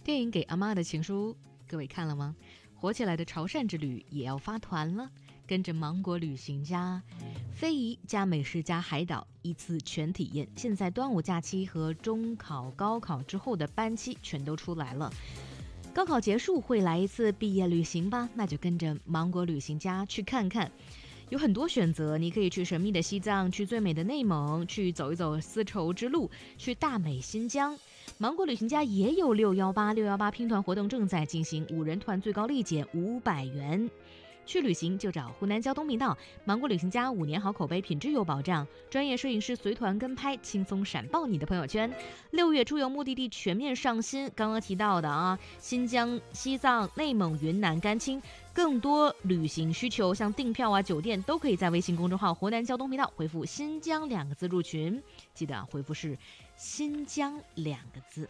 电影《给阿妈的情书》，各位看了吗？火起来的潮汕之旅也要发团了，跟着芒果旅行家，非遗加美食加海岛，一次全体验。现在端午假期和中考、高考之后的班期全都出来了。高考结束会来一次毕业旅行吧？那就跟着芒果旅行家去看看。有很多选择，你可以去神秘的西藏，去最美的内蒙，去走一走丝绸之路，去大美新疆。芒果旅行家也有618拼团活动正在进行，5人团最高立减500元。去旅行就找湖南交通频道，芒果旅行家5年好口碑，品质有保障，专业摄影师随团跟拍，轻松闪爆你的朋友圈。6月出游目的地全面上新，刚刚提到的新疆、西藏、内蒙、云南、甘青，更多旅行需求，像订票酒店都可以在微信公众号湖南交通频道回复新疆2个字入群，记得回复是新疆2个字。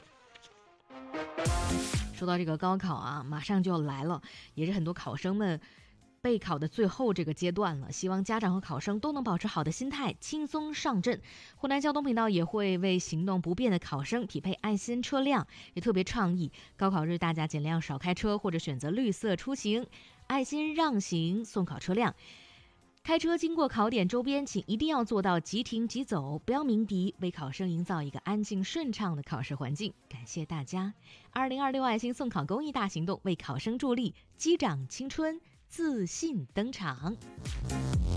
说到这个高考马上就要来了，也是很多考生们备考的最后这个阶段了，希望家长和考生都能保持好的心态，轻松上阵。湖南交通频道也会为行动不便的考生匹配爱心车辆，也特别倡议高考日大家尽量少开车或者选择绿色出行，爱心让行送考车辆。开车经过考点周边，请一定要做到即停即走，不要鸣笛，为考生营造一个安静顺畅的考试环境。感谢大家！2026爱心送考公益大行动为考生助力，击掌青春，自信登场。